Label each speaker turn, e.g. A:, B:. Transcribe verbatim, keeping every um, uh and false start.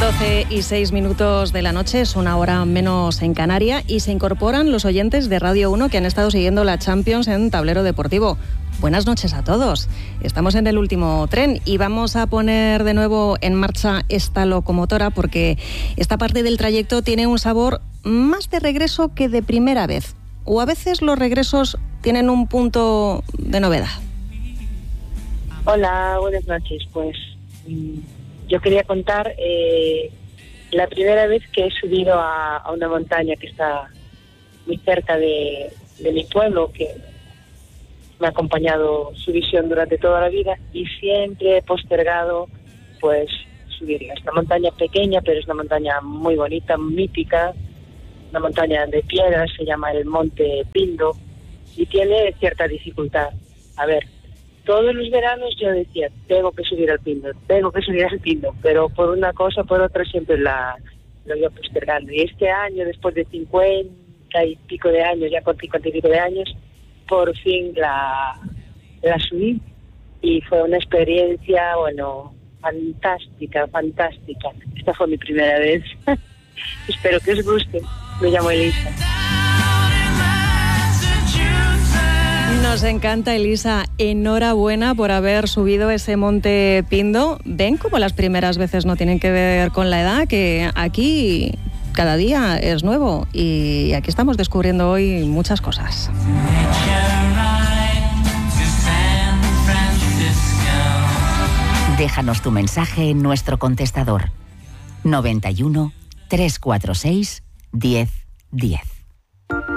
A: doce y seis minutos de la noche, es una hora menos en Canarias, y se incorporan los oyentes de Radio uno que han estado siguiendo la Champions en Tablero Deportivo. Buenas noches a todos. Estamos en el último tren y vamos a poner de nuevo en marcha esta locomotora porque esta parte del trayecto tiene un sabor más de regreso que de primera vez. O a veces los regresos tienen un punto de novedad.
B: Hola, buenas noches. Pues yo quería contar eh, la primera vez que he subido a, a una montaña que está muy cerca de, de mi pueblo, que me ha acompañado su visión durante toda la vida y siempre he postergado pues subirla. Es una montaña pequeña, pero es una montaña muy bonita, mítica, una montaña de piedras, se llama el Monte Pindo y tiene cierta dificultad. A ver, todos los veranos yo decía, tengo que subir al Pindo, tengo que subir al Pindo, pero por una cosa o por otra siempre la lo iba postergando. Y este año, después de cincuenta y pico de años, ya con cincuenta y pico de años, por fin la, la subí y fue una experiencia, bueno, fantástica, fantástica. Esta fue mi primera vez. Espero que os guste. Me llamo Elisa.
A: Nos encanta, Elisa. Enhorabuena por haber subido ese Monte Pindo. Ven como las primeras veces no tienen que ver con la edad, que aquí cada día es nuevo y aquí estamos descubriendo hoy muchas cosas.
C: Déjanos tu mensaje en nuestro contestador noventa y uno, trescientos cuarenta y seis, diez diez.